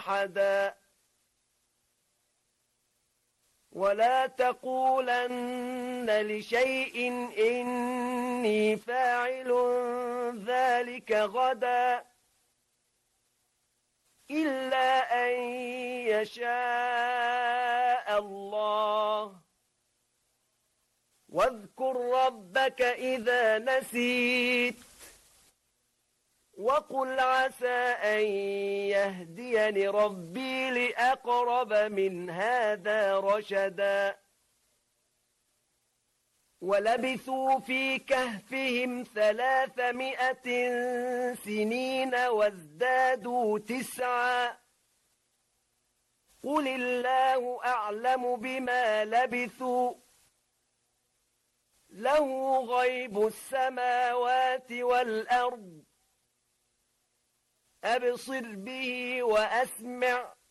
أحدا ولا تقولن لشيء إني فاعل ذلك غدا إلا أن يشاء الله واذكر ربك إذا نسيت وقل عسى أن يهديني ربي لأقرب من هذا رشدا ولبثوا في كهفهم 300 سنين وازدادوا 9 قل الله أعلم بما لبثوا له غيب السماوات والأرض أبصر به وأسمع